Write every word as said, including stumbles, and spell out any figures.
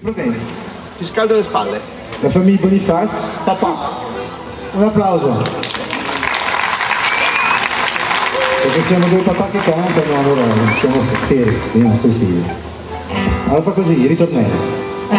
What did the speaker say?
problemi. Ti scaldo le spalle. La famiglia Bonifaz, papà. Un applauso. Perché siamo due papà che cantano, allora siamo fieri dei nostri stili. Allora fa così, ritornello.